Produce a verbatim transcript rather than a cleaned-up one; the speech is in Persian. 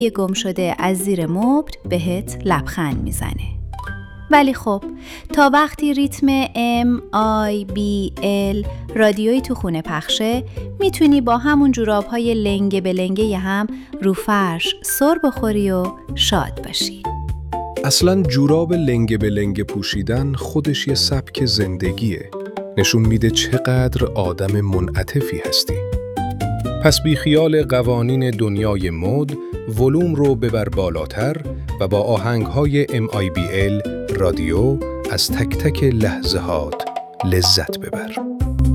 یه گم شده از زیر مبل بهت لبخند میزنه. ولی خب تا وقتی ریتم ام آی بی ال رادیویی تو خونه پخشه، میتونی با همون جوراب‌های لنگه به لنگه هم رو فرش سر بخوری و شاد باشی. اصلاً جوراب لنگه به لنگه پوشیدن خودش یه سبک زندگیه. نشون میده چقدر آدم منعطفی هستی. پس بی خیال قوانین دنیای مد، ولوم رو ببر بالاتر و با آهنگ‌های ام آی بی ال رادیو از تک تک لحظه‌هات لذت ببر.